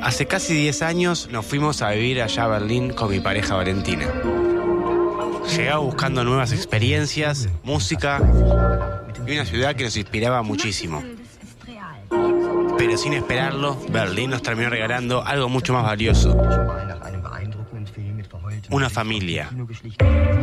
Hace casi 10 años nos fuimos a vivir allá a Berlín con mi pareja Valentina. Llegaba buscando nuevas experiencias, música y una ciudad que nos inspiraba muchísimo. Pero sin esperarlo, Berlín nos terminó regalando algo mucho más valioso: una familia.